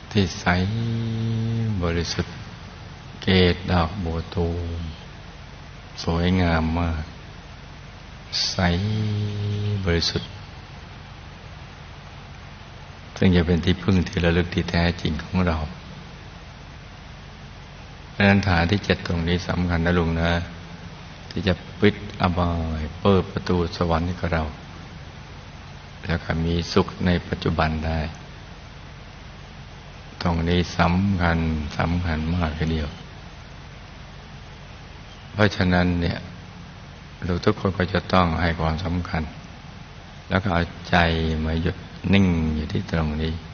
ที่ใสบริสุทธิ์เกศดอกบัวตูมสวยงามมากใสบริสุทธิ์ซึ่งจะเป็นที่พึ่งที่ระลึกที่แท้จริงของเราเพราะฉะนั้นฐานที่7ตรงนี้สำคัญนะลุงนะที่จะปิดอบายเปิดประตูสวรรค์ให้กับเราแล้วก็มีสุขในปัจจุบันได้ตรงนี้สำคัญมากทีเดียวเพราะฉะนั้นเนี่ยเราทุกคนก็จะต้องให้ความสำคัญแล้วก็เอาใจมาหยุดนิ่งอยู่ที่ตรงนี้